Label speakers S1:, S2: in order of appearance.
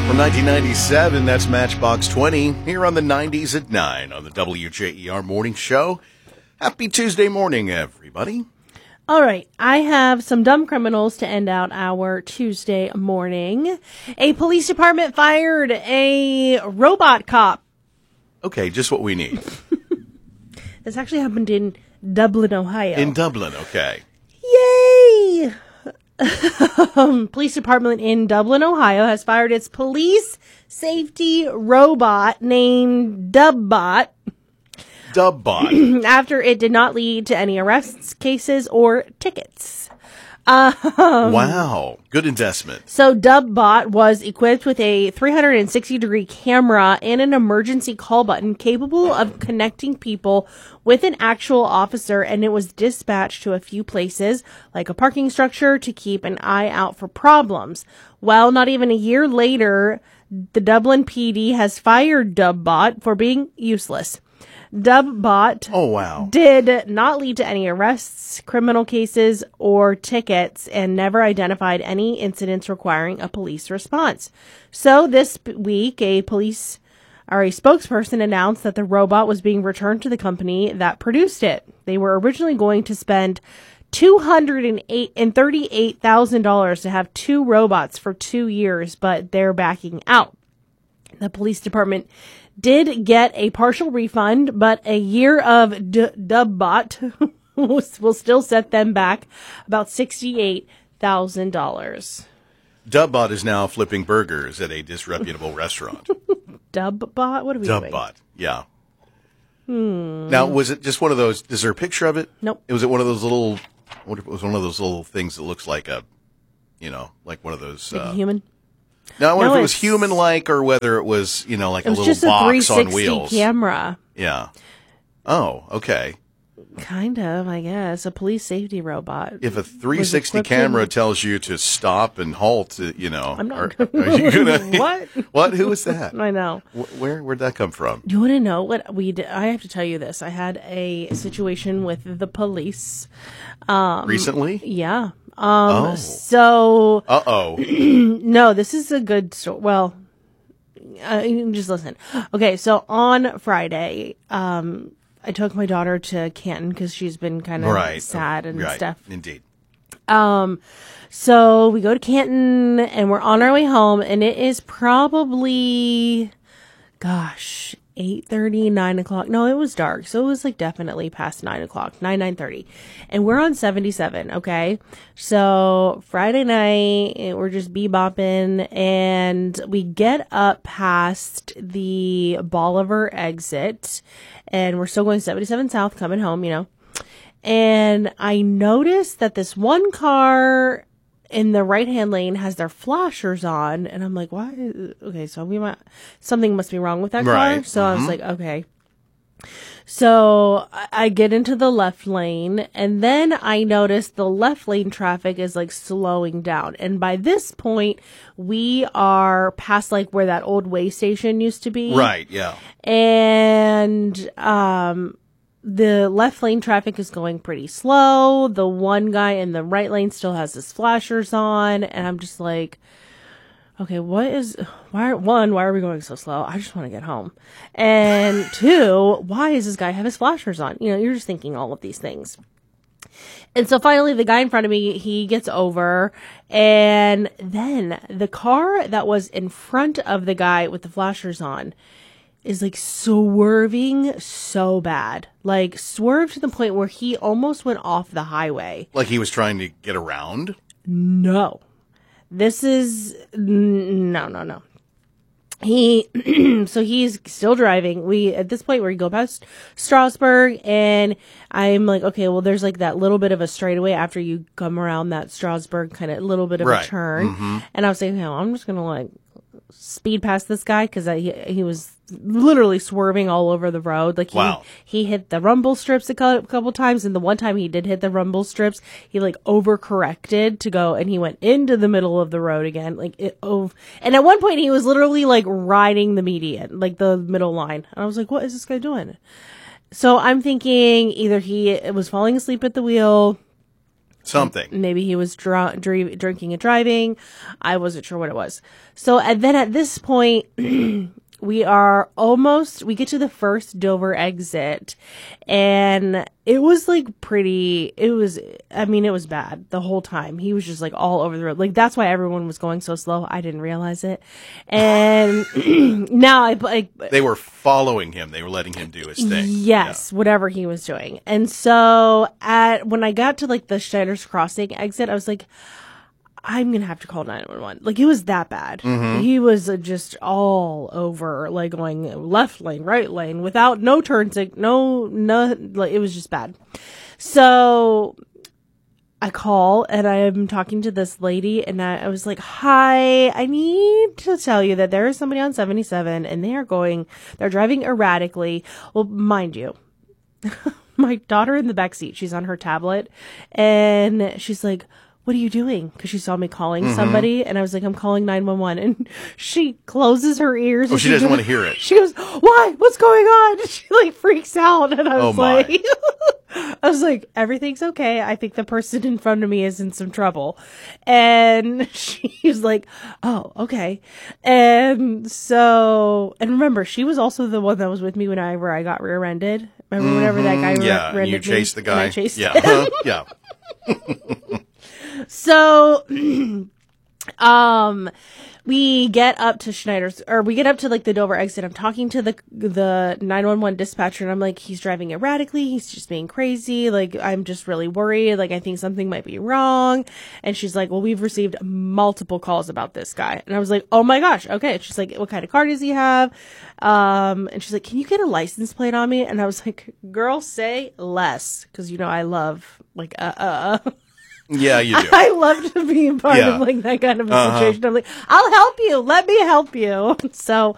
S1: From 1997, that's Matchbox 20, here on the 90s at 9 on the WJER Morning Show. Happy Tuesday morning, everybody.
S2: All right, I have some dumb criminals to end out our Tuesday morning. A police department fired a robot cop.
S1: Okay, just what we need.
S2: This actually happened in Dublin, Ohio.
S1: In Dublin, okay.
S2: Yay! Police department in Dublin, Ohio has fired its police safety robot named Dubbot.
S1: Dubbot.
S2: After it did not lead to any arrests, cases, or tickets.
S1: Wow, good investment.
S2: So Dubbot was equipped with a 360-degree camera and an emergency call button capable of connecting people with an actual officer, and it was dispatched to a few places, like a parking structure, to keep an eye out for problems. Well, not even a year later, the Dublin PD has fired Dubbot for being useless. Dubbot did not lead to any arrests, criminal cases, or tickets, and never identified any incidents requiring a police response. So this week, a spokesperson announced that the robot was being returned to the company that produced it. They were originally going to spend $238,000 to have two robots for 2 years, but they're backing out. The police department did get a partial refund, but a year of Dubbot will still set them back about $68,000.
S1: Dubbot is now flipping burgers at a disreputable restaurant.
S2: Dubbot? What are we doing?
S1: Dubbot, yeah. Now, was it just one of those? Is there a picture of it?
S2: Nope.
S1: Was it one of those little? What if it was one of those little things that looks like a, like one of those?
S2: Like a human?
S1: Now, I wonder if it was human-like or whether it was, like a little box on wheels.
S2: It was just a 360 camera.
S1: Yeah. Oh, okay.
S2: Kind of, I guess. A police safety robot.
S1: If a 360 camera tells you to stop and halt, I'm
S2: not.
S1: Are you gonna?
S2: What?
S1: What? Who was that?
S2: I know.
S1: Where'd that come from?
S2: Do you want to know what we did? I have to tell you this. I had a situation with the police.
S1: Recently?
S2: Yeah.
S1: No,
S2: this is a good story. Well, just listen. Okay, so on Friday, I took my daughter to Canton because she's been kind of sad and stuff.
S1: Indeed.
S2: So we go to Canton and we're on our way home, and it is probably, 8:30, 9 o'clock. No, it was dark. So it was definitely past 9 o'clock, 9:30. And we're on 77. Okay. So Friday night, we're just bebopping, and we get up past the Bolivar exit, and we're still going 77 South coming home, and I noticed that this one car in the right-hand lane has their flashers on, and I'm like, why? Okay, so something must be wrong with that car. So I was like, okay. So I get into the left lane, and then I notice the left lane traffic is slowing down. And by this point, we are past where that old way station used to be.
S1: Right, yeah.
S2: And, the left lane traffic is going pretty slow. The one guy in the right lane still has his flashers on. And I'm just like, okay, why are we going so slow? I just want to get home. And two, why does this guy have his flashers on? You're just thinking all of these things. And so finally the guy in front of me, he gets over, and then the car that was in front of the guy with the flashers on is swerving so bad. Swerved to the point where he almost went off the highway.
S1: Like he was trying to get around?
S2: No. This is... No. So he's still driving. At this point where you go past Strasburg, and I'm like, okay, well, there's that little bit of a straightaway after you come around that Strasburg kind of little bit of a turn. Mm-hmm. And I was like, I'm just going to speed past this guy, because he was literally swerving all over the road. He hit the rumble strips a couple times, and the one time he did hit the rumble strips, he overcorrected to go, and he went into the middle of the road again. And at one point he was literally riding the median, the middle line. And I was like, what is this guy doing? So I'm thinking either he was falling asleep at the wheel,
S1: Something.
S2: Maybe he was drinking and driving. I wasn't sure what it was. So, and then at this point, we get to the first Dover exit, and it was like it was bad the whole time. He was just like all over the road. Like, that's why everyone was going so slow. I didn't realize it. And now
S1: they were following him. They were letting him do his thing.
S2: Yes, whatever he was doing. And so when I got to like the Schneider's Crossing exit, I was like, I'm going to have to call 911. Like, it was that bad. Mm-hmm. He was just all over, like, going left lane, right lane, without no turn no, like, it was just bad. So I call, and I'm talking to this lady, and I was like, hi, I need to tell you that there is somebody on 77, and they're driving erratically. Well, mind you, my daughter in the backseat, she's on her tablet, and she's like, what are you doing? Because she saw me calling somebody, and I was like, I'm calling 911. And she closes her ears.
S1: Oh, she doesn't want to hear it.
S2: She goes, why? What's going on? She like freaks out. And I was like, I was like, everything's okay. I think the person in front of me is in some trouble. And she was like, oh, okay. And so, and remember, she was also the one that was with me whenever I got rear-ended. Remember whenever that guy rear-ended me?
S1: You chased the guy.
S2: I chased
S1: him. Yeah.
S2: So, we get up to Schneider's, or we get up to like the Dover exit. I'm talking to the 911 dispatcher, and I'm like, he's driving erratically. He's just being crazy. Like, I'm just really worried. Like, I think something might be wrong. And she's like, well, we've received multiple calls about this guy. And I was like, oh my gosh. Okay. She's like, what kind of car does he have? And she's like, can you get a license plate on me? And I was like, girl, say less. 'Cause I love like,
S1: Yeah, you do.
S2: I love to be a part of like that kind of a situation. I'm like, I'll help you. Let me help you. So